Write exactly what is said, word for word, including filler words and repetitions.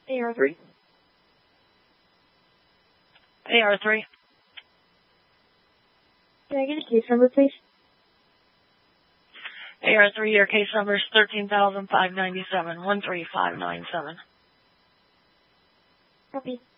A R three. A R three. Can I get a case number, please? A R three, your case number is thirteen thousand five hundred ninety-seven, one three five nine seven. Copy.